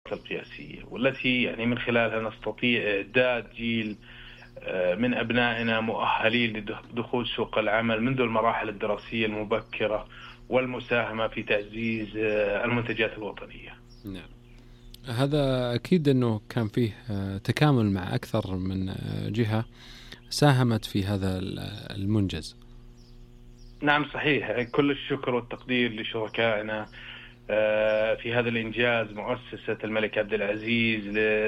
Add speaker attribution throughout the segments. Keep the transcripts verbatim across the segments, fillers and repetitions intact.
Speaker 1: الدراسة القياسية، والتي يعني من خلالها نستطيع إعداد جيل من أبنائنا مؤهلين لدخول سوق العمل منذ المراحل الدراسية المبكرة والمساهمة في تعزيز المنتجات الوطنية.
Speaker 2: نعم، هذا أكيد أنه كان فيه تكامل مع أكثر من جهة ساهمت في هذا المنجز.
Speaker 1: نعم صحيح، كل الشكر والتقدير لشركائنا في هذا الإنجاز، مؤسسة الملك عبد العزيز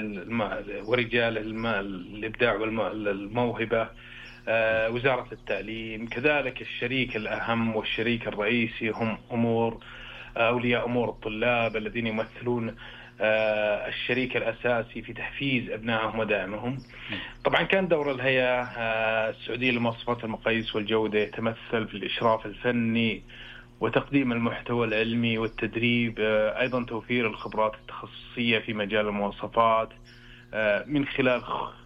Speaker 1: ورجال الإبداع والموهبة، وزارة التعليم، كذلك الشريك الأهم والشريك الرئيسي هم أمور أولياء أمور الطلاب الذين يمثلون الشريك الأساسي في تحفيز أبنائهم ودعمهم. طبعا كان دور الهيئة السعودية لمواصفات المقاييس والجودة يتمثل في الإشراف الفني وتقديم المحتوى العلمي والتدريب، أيضا توفير الخبرات التخصصية في مجال المواصفات من خلال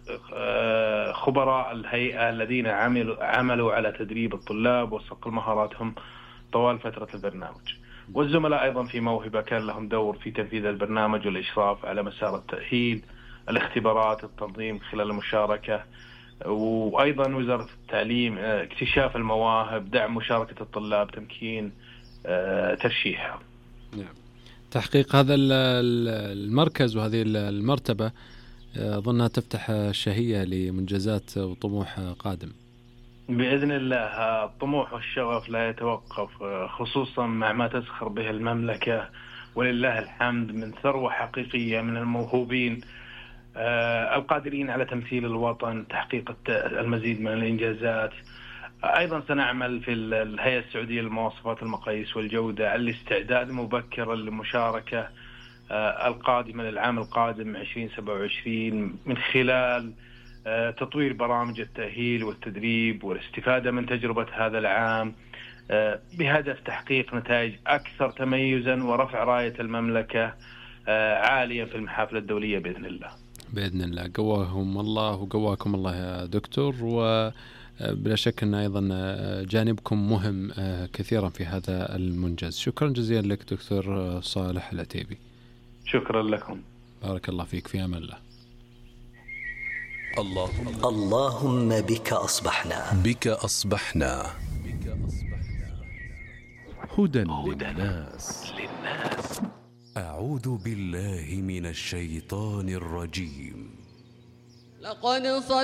Speaker 1: خبراء الهيئة الذين عملوا عملوا على تدريب الطلاب وصقل مهاراتهم طوال فترة البرنامج. والزملاء أيضا في موهبة كان لهم دور في تنفيذ البرنامج والإشراف على مسار التأهيل، الاختبارات، التنظيم خلال المشاركة، وأيضا وزارة التعليم اكتشاف المواهب، دعم مشاركة الطلاب، تمكين ترشيحها.
Speaker 2: نعم. تحقيق هذا المركز وهذه المرتبة أظنها تفتح الشهية لمنجزات وطموح قادم
Speaker 1: بإذن الله. الطموح والشغف لا يتوقف، خصوصا مع ما تزخر به المملكة ولله الحمد من ثروة حقيقية من الموهوبين القادرين على تمثيل الوطن، تحقيق المزيد من الإنجازات. أيضا سنعمل في الهيئة السعودية للمواصفات المقاييس والجودة على الاستعداد مبكرا للمشاركة القادمة للعام القادم عشرين سبعة وعشرين من خلال تطوير برامج التأهيل والتدريب والاستفادة من تجربة هذا العام بهدف تحقيق نتائج أكثر تميزا ورفع راية المملكة عاليا في المحافل الدولية بإذن الله.
Speaker 2: بإذن الله. قواهم الله وقواكم الله يا دكتور، وبلا شك أن أيضا جانبكم مهم كثيرا في هذا المنجز. شكرا جزيلا لك دكتور صالح العتيبي.
Speaker 1: شكرا لكم.
Speaker 2: بارك الله فيك، في أمان الله.
Speaker 3: اللهم اللهم بك أصبحنا
Speaker 4: بك أصبحنا هدى للناس. أعوذ بالله من الشيطان الرجيم.
Speaker 5: لقد